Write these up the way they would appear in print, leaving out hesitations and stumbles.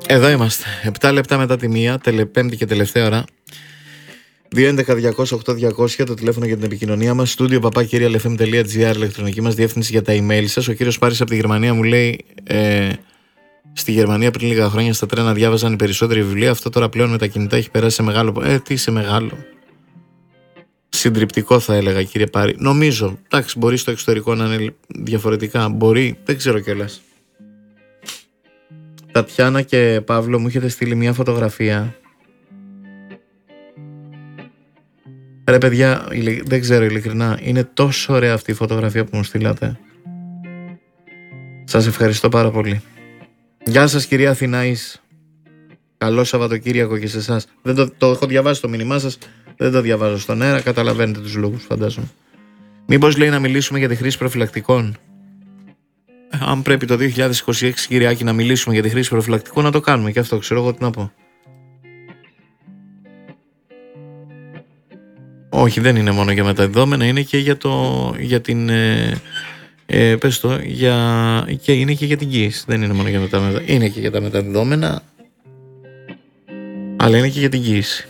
Εδώ είμαστε. 7 λεπτά μετά τη 1, πέμπτη και τελευταία ώρα. 211-200-8200 το τηλέφωνο για την επικοινωνία μας. Στούντιο papakirialfm.gr, ηλεκτρονική μας διεύθυνση για τα email σας. Ο κύριος Πάρης από τη Γερμανία μου λέει: στη Γερμανία πριν λίγα χρόνια στα τρένα διάβαζαν οι περισσότεροι βιβλία. Αυτό τώρα πλέον με τα κινητά έχει περάσει σε μεγάλο. Τι σε μεγάλο. Συντριπτικό θα έλεγα, κύριε Πάρη. Νομίζω. Εντάξει, μπορεί στο εξωτερικό να είναι διαφορετικά. Μπορεί, δεν ξέρω κιόλας. Τατιάνα και Παύλο, μου έχετε στείλει μια φωτογραφία. Ρε παιδιά, δεν ξέρω ειλικρινά. Είναι τόσο ωραία αυτή η φωτογραφία που μου στείλατε. Σας ευχαριστώ πάρα πολύ. Γεια σας κυρία Αθηνάης. Καλό Σαββατοκύριακο και σε εσάς. Το έχω διαβάσει το μήνυμά σας. Δεν το διαβάζω στον αέρα. Καταλαβαίνετε τους λόγους, φαντάζομαι. Μήπως λέει να μιλήσουμε για τη χρήση προφυλακτικών. Αν πρέπει το 2026, κυριάκι, να μιλήσουμε για τη χρήση προφυλακτικών, να το κάνουμε και αυτό. Ξέρω εγώ τι να πω. Όχι, δεν είναι μόνο για μεταδεδομένα, είναι και για την. Πες το, και είναι και για την κοίηση. Δεν είναι μόνο για μεταδεδομένα. Είναι και για τα μεταδεδομένα, αλλά είναι και για την κοίηση.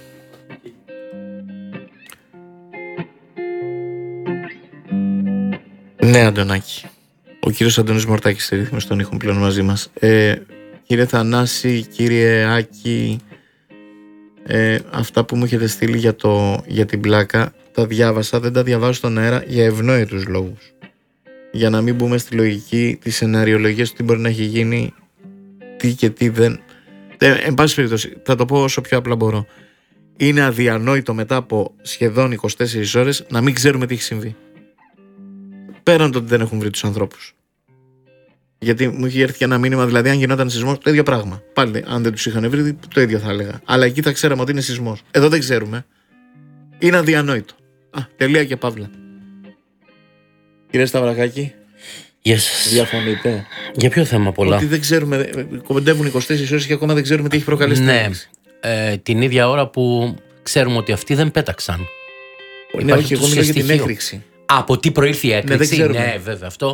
Ναι, Αντωνάκη. Ο κύριος Αντώνης Μορτάκης στη ρύθμιση των ήχων πλέον μαζί μας. Κύριε Θανάση, κύριε Άκη, αυτά που μου έχετε στείλει για την πλάκα τα διάβασα, δεν τα διαβάζω στον αέρα για ευνόητους λόγους. Για να μην μπούμε στη λογική της σεναριολογίας του τι μπορεί να έχει γίνει, τι και τι δεν. Εν πάση περιπτώσει, θα το πω όσο πιο απλά μπορώ. Είναι αδιανόητο μετά από σχεδόν 24 ώρες να μην ξέρουμε τι έχει συμβεί. Πέραν το ότι δεν έχουν βρει τους ανθρώπους. Γιατί μου είχε έρθει ένα μήνυμα, δηλαδή, αν γινόταν σεισμός, το ίδιο πράγμα. Πάλι, αν δεν τους είχαν βρει, το ίδιο θα έλεγα. Αλλά εκεί θα ξέραμε ότι είναι σεισμός. Εδώ δεν ξέρουμε. Είναι αδιανόητο. Τελεία και παύλα. Κύριε Σταυρακάκη, διαφωνείτε? Για ποιο θέμα πολλά? Ότι δεν ξέρουμε, κομμεντεύουν 24 ώρες και ακόμα δεν ξέρουμε τι έχει προκαλέσει. Ναι, την ίδια ώρα που ξέρουμε ότι αυτοί δεν πέταξαν. Ναι, όχι, εγώ μιλάω για την έκρηξη. Από τι προήλθε η έκρηξη? Ναι, δεν ξέρουμε. Ναι, βέβαια, αυτό